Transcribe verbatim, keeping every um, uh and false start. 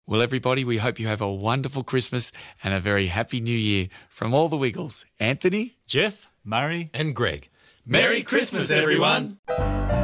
Well, everybody, we hope you have a wonderful Christmas and a very happy New Year from all the Wiggles. Anthony, Jeff, Murray and Greg. Merry Christmas, everyone.